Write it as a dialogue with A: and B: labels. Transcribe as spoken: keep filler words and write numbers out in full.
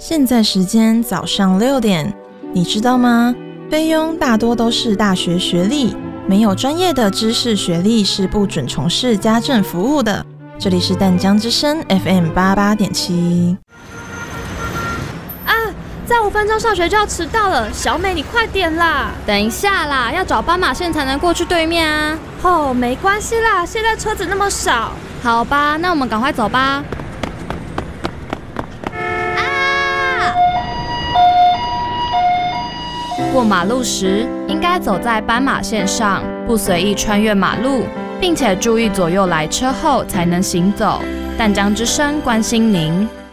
A: 现在时间早上六点，你知道吗？菲佣大多都是大学学历，没有专业的知识学历是不准从事家政服务的。这里是淡江之声 F M 八八点七。
B: 啊，再五分钟上学就要迟到了，小美你快点啦！
C: 等一下啦，要找斑马线才能过去对面啊。
B: 哦，没关系啦，现在车子那么少。
C: 好吧，那我们赶快走吧。过马路时，应该走在斑马线上，不随意穿越马路，并且注意左右来车后才能行走。淡江之声关心您。